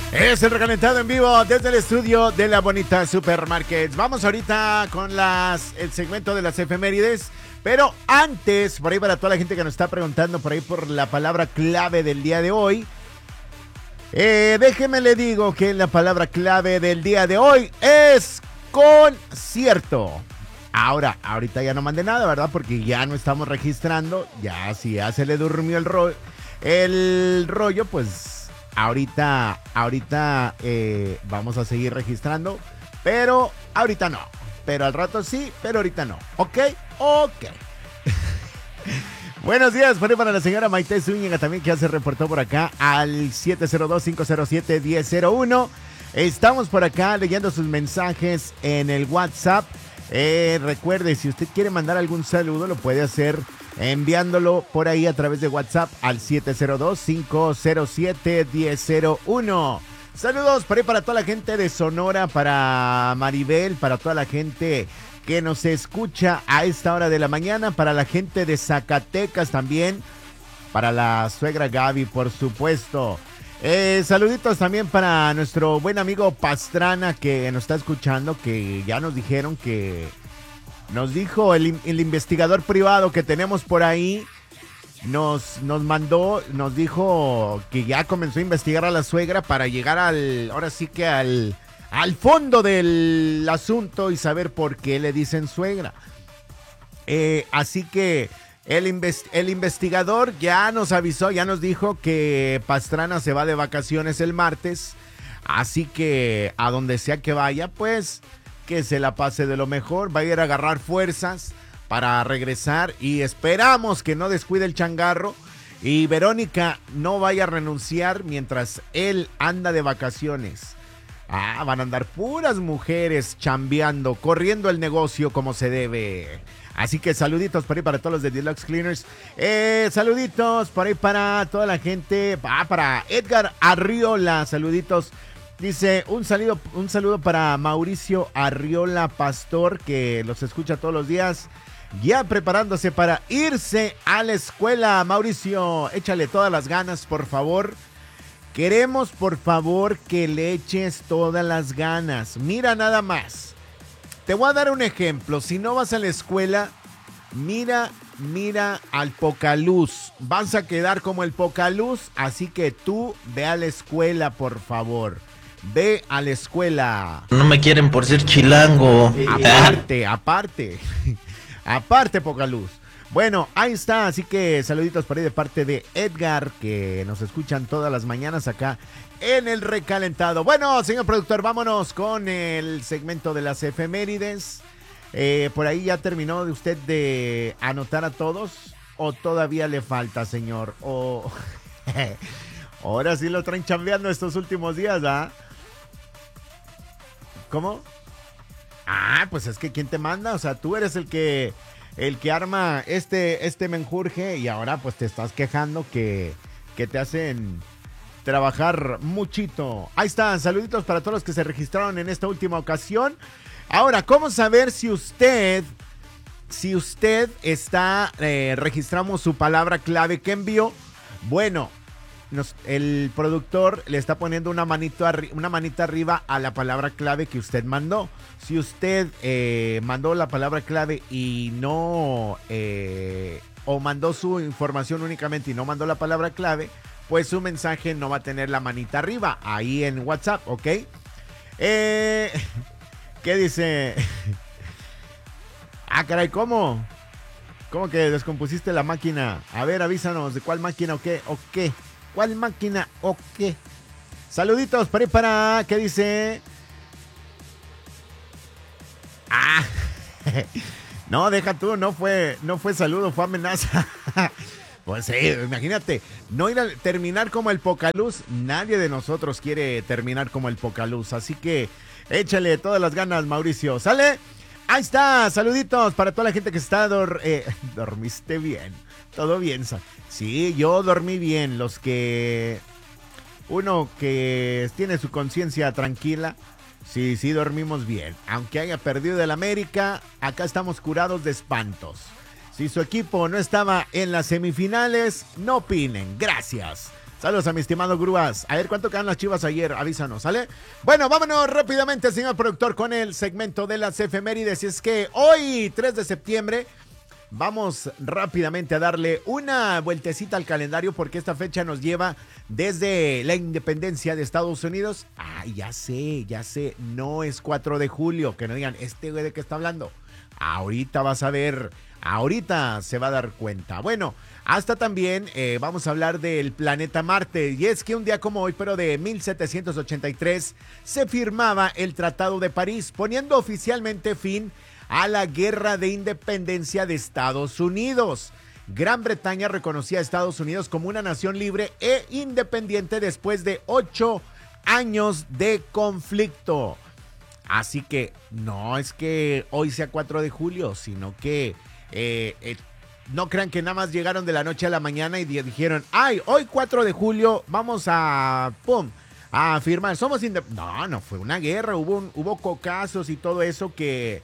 Es el recalentado en vivo desde el estudio de la bonita Supermarkets. Vamos ahorita con el segmento de las efemérides. Pero antes, por ahí para toda la gente que nos está preguntando por ahí por la palabra clave del día de hoy. Déjeme le digo que la palabra clave del día de hoy es concierto. Ahorita ya no mande nada, ¿verdad? Porque ya no estamos registrando. Ya, si ya se le durmió el rollo, pues ahorita vamos a seguir registrando. Pero ahorita no. Pero al rato sí, pero ahorita no. ¿Ok? Buenos días, por ahí para la señora Maite Zúñiga también, que ya se reportó por acá al 702-507-1001. Estamos por acá leyendo sus mensajes en el WhatsApp. Recuerde, si usted quiere mandar algún saludo, lo puede hacer enviándolo por ahí a través de WhatsApp al 702-507-1001. Saludos por ahí para toda la gente de Sonora, para Maribel, para toda la gente que nos escucha a esta hora de la mañana, para la gente de Zacatecas también, para la suegra Gaby, por supuesto. Saluditos también para nuestro buen amigo Pastrana, que nos está escuchando, que ya nos dijeron que nos dijo el investigador privado que tenemos por ahí, nos dijo que ya comenzó a investigar a la suegra para llegar ahora sí que al fondo del asunto y saber por qué le dicen suegra. Así que el investigador ya nos avisó, ya nos dijo que Pastrana se va de vacaciones el martes. Así que a donde sea que vaya, pues que se la pase de lo mejor. Va a ir a agarrar fuerzas para regresar y esperamos que no descuide el changarro. Y Verónica no vaya a renunciar mientras él anda de vacaciones. Van a andar puras mujeres chambeando, corriendo el negocio como se debe. Así que saluditos por ahí para todos los de Deluxe Cleaners. Saluditos por ahí para toda la gente. Para Edgar Arriola, saluditos. Dice, un saludo para Mauricio Arriola Pastor, que los escucha todos los días. Ya preparándose para irse a la escuela. Mauricio, échale todas las ganas, por favor. Queremos, por favor, que le eches todas las ganas. Mira nada más. Te voy a dar un ejemplo. Si no vas a la escuela, mira al Pocaluz. Vas a quedar como el Pocaluz, así que tú ve a la escuela, por favor. Ve a la escuela. No me quieren por ser chilango. Aparte, Pocaluz. Bueno, ahí está, así que saluditos por ahí de parte de Edgar, que nos escuchan todas las mañanas acá en el recalentado. Bueno, señor productor, vámonos con el segmento de las efemérides. Por ahí ya terminó de usted de anotar a todos, o todavía le falta, señor, o ahora sí lo traen chambeando estos últimos días, ¿ah? ¿Cómo? Pues es que ¿quién te manda? O sea, tú eres el que arma este menjurje y ahora pues te estás quejando que te hacen trabajar muchito. Ahí están, saluditos para todos los que se registraron en esta última ocasión. Ahora, ¿cómo saber si usted está, registramos su palabra clave que envió? Bueno, el productor le está poniendo una manita arriba a la palabra clave que usted mandó. Si usted mandó la palabra clave y no, o mandó su información únicamente y no mandó la palabra clave, pues su mensaje no va a tener la manita arriba ahí en WhatsApp, ¿ok? ¿Qué dice? Caray, ¿cómo? ¿Cómo que descompusiste la máquina? A ver, avísanos, ¿de cuál máquina o qué? ¿O qué? ¿Cuál máquina o qué? Saluditos para ¿qué dice? No, deja tú, no fue saludo, fue amenaza. Pues sí, imagínate, no ir a terminar como el Pocaluz. Nadie de nosotros quiere terminar como el Pocaluz, así que échale todas las ganas, Mauricio. ¿Sale? Ahí está, saluditos para toda la gente que está dormiste bien, todo bien. Sí, yo dormí bien. Uno que tiene su conciencia tranquila, sí, dormimos bien. Aunque haya perdido el América, acá estamos curados de espantos. Si su equipo no estaba en las semifinales, no opinen, gracias. Saludos a mi estimado Grúas. A ver cuánto quedan las Chivas ayer, avísanos, ¿sale? Bueno, vámonos rápidamente, señor productor, con el segmento de las efemérides. Y es que hoy, 3 de septiembre, vamos rápidamente a darle una vueltecita al calendario porque esta fecha nos lleva desde la independencia de Estados Unidos. Ya sé, no es 4 de julio, que no digan, este güey de qué está hablando. Ahorita vas a ver, ahorita se va a dar cuenta. Bueno, hasta también vamos a hablar del planeta Marte. Y es que un día como hoy, pero de 1783, se firmaba el Tratado de París, poniendo oficialmente fin a la Guerra de Independencia de Estados Unidos. Gran Bretaña reconocía a Estados Unidos como una nación libre e independiente después de 8 años de conflicto. Así que no es que hoy sea 4 de julio, sino que no crean que nada más llegaron de la noche a la mañana y dijeron, ay, hoy 4 de julio vamos a, a firmar, somos independientes. No fue una guerra, hubo cocazos y todo eso que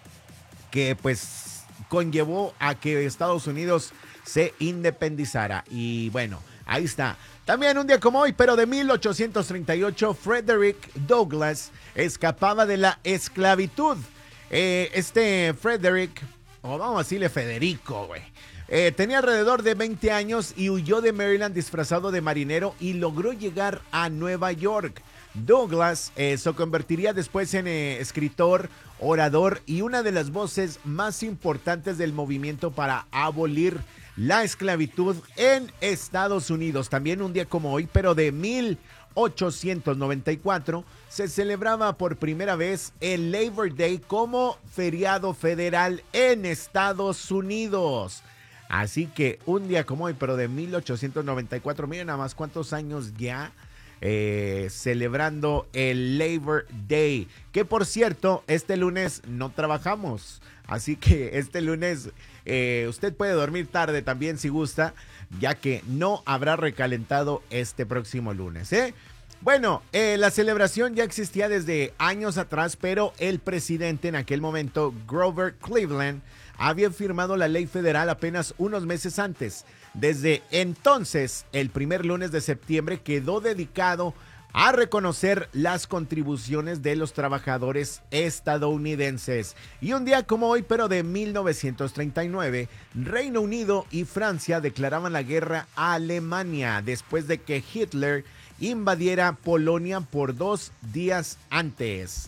pues conllevó a que Estados Unidos se independizara. Y bueno, ahí está. También un día como hoy, pero de 1838, Frederick Douglass escapaba de la esclavitud. Frederick, vamos a decirle Federico, güey. Tenía alrededor de 20 años y huyó de Maryland disfrazado de marinero y logró llegar a Nueva York. Douglass se convertiría después en escritor, orador y una de las voces más importantes del movimiento para abolir la esclavitud en Estados Unidos. También un día como hoy, pero de 1894, se celebraba por primera vez el Labor Day como feriado federal en Estados Unidos. Así que un día como hoy, pero de 1894, miren nada más cuántos años ya celebrando el Labor Day, que por cierto, este lunes no trabajamos, así que este lunes usted puede dormir tarde también si gusta, ya que no habrá recalentado este próximo lunes, Bueno, la celebración ya existía desde años atrás, pero el presidente en aquel momento, Grover Cleveland, había firmado la ley federal apenas unos meses antes. Desde entonces, el primer lunes de septiembre quedó dedicado a reconocer las contribuciones de los trabajadores estadounidenses. Y un día como hoy, pero de 1939, Reino Unido y Francia declaraban la guerra a Alemania después de que Hitler invadiera Polonia por 2 días antes.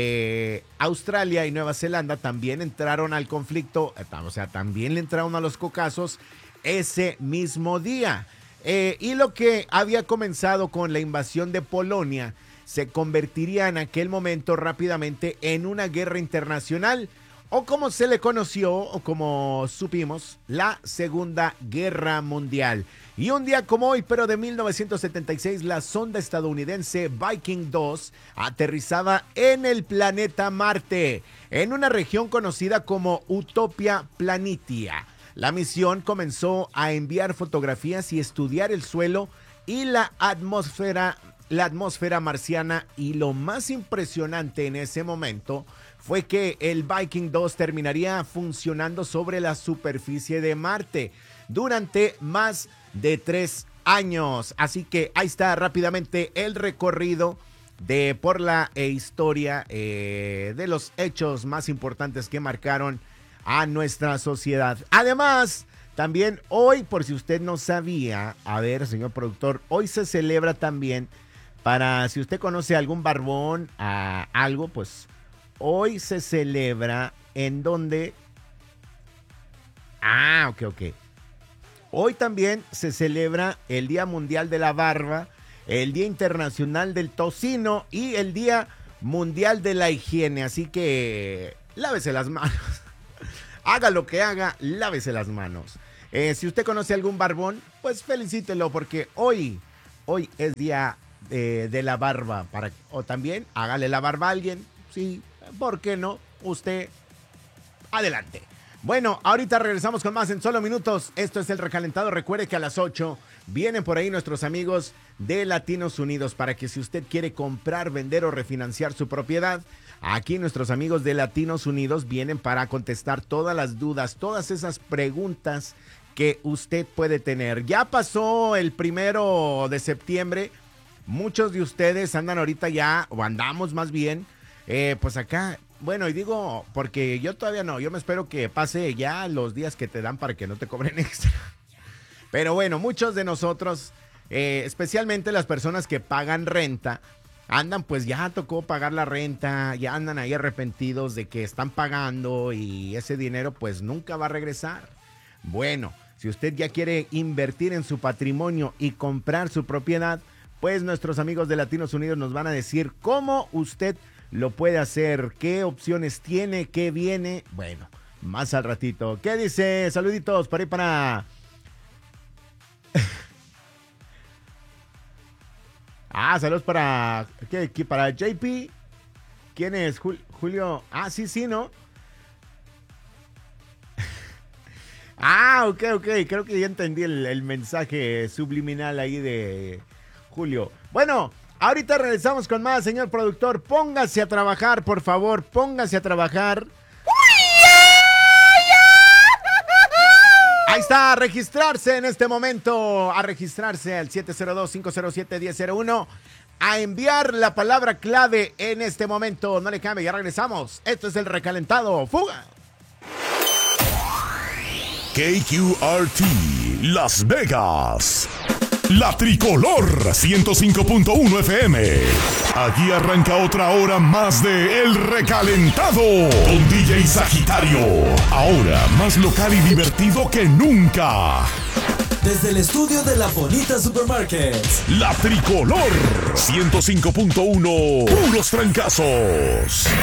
Australia y Nueva Zelanda también entraron al conflicto, o sea, también le entraron a los cocazos ese mismo día. Y lo que había comenzado con la invasión de Polonia se convertiría en aquel momento rápidamente en una guerra internacional, o como se le conoció, o como supimos, la Segunda Guerra Mundial. Y un día como hoy, pero de 1976, la sonda estadounidense Viking 2 aterrizaba en el planeta Marte, en una región conocida como Utopia Planitia. La misión comenzó a enviar fotografías y estudiar el suelo y la atmósfera marciana, y lo más impresionante en ese momento fue que el Viking 2 terminaría funcionando sobre la superficie de Marte durante más de 3 años. Así que ahí está rápidamente el recorrido por la historia de los hechos más importantes que marcaron a nuestra sociedad. Además, también hoy, por si usted no sabía, a ver, señor productor, hoy se celebra también, para si usted conoce algún barbón, algo, pues hoy se celebra en donde... ok. Hoy también se celebra el Día Mundial de la Barba, el Día Internacional del Tocino y el Día Mundial de la Higiene. Así que lávese las manos. Haga lo que haga, lávese las manos. Si usted conoce algún barbón, pues felicítelo, porque hoy es día de la barba. O también hágale la barba a alguien. Sí, ¿por qué no? Usted, adelante. Bueno, ahorita regresamos con más en solo minutos. Esto es El Recalentado. Recuerde que a las 8 vienen por ahí nuestros amigos de Latinos Unidos para que si usted quiere comprar, vender o refinanciar su propiedad, aquí nuestros amigos de Latinos Unidos vienen para contestar todas las dudas, todas esas preguntas que usted puede tener. Ya pasó el 1 de septiembre. Muchos de ustedes andan ahorita ya, o andamos más bien, pues acá. Bueno, y digo, porque yo todavía no, yo me espero que pase ya los días que te dan para que no te cobren extra. Pero bueno, muchos de nosotros, especialmente las personas que pagan renta, andan pues ya tocó pagar la renta, ya andan ahí arrepentidos de que están pagando y ese dinero pues nunca va a regresar. Bueno, si usted ya quiere invertir en su patrimonio y comprar su propiedad, pues nuestros amigos de Latinos Unidos nos van a decir cómo usted lo puede hacer, qué opciones tiene, qué viene. Bueno, más al ratito. ¿Qué dice? Saluditos para ir para... saludos para... ¿Qué? ¿Para JP? ¿Quién es? Julio... sí, ¿no? Ok. Creo que ya entendí el mensaje subliminal ahí de Julio. Bueno, ahorita regresamos con más, señor productor. Póngase a trabajar, por favor. Póngase a trabajar. Ahí está, a registrarse en este momento. A registrarse al 702-507-1001. A enviar la palabra clave en este momento. No le cambie, ya regresamos. Esto es el recalentado. ¡Fuga! KQRT Las Vegas. La Tricolor 105.1 FM. Aquí arranca otra hora más de El Recalentado con DJ Sagitario. Ahora más local y divertido que nunca. Desde el estudio de La Bonita Supermarkets. La Tricolor 105.1. Puros trancazos.